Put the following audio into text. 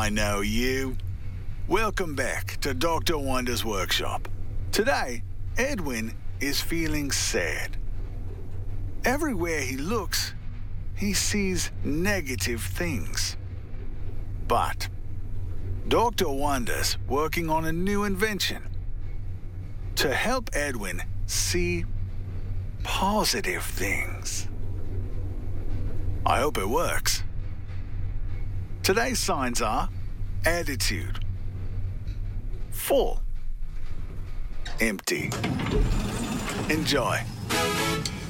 I know you. Welcome back to Dr. Wonder's workshop. Today, Edwin is feeling sad. Everywhere he looks, he sees negative things. But Dr. Wonder's working on a new invention to help Edwin see positive things. I hope it works. Today's signs are attitude, full, empty. Enjoy.